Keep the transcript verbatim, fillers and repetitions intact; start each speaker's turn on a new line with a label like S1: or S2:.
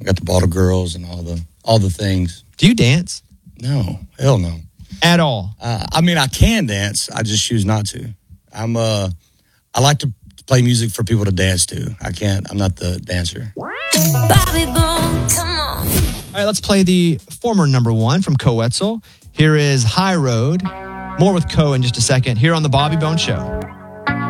S1: I got the bottle girls and all the all the things.
S2: Do you dance?
S1: No, hell no.
S2: At all?
S1: Uh, I mean, I can dance. I just choose not to. I'm uh, I like to play music for people to dance to. I can't. I'm not the dancer.
S3: Bobby Bone, come on.
S2: All right, let's play the former number one from Coetzel. Here is High Road. More with Co in just a second here on the Bobby Bone Show.